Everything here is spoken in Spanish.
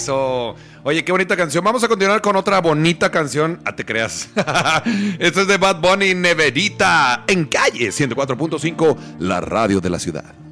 Eso. Oye, qué bonita canción. Vamos a continuar con otra bonita canción. Te creas. Esto es de Bad Bunny, Neverita, en Calle 104.5, la radio de la ciudad.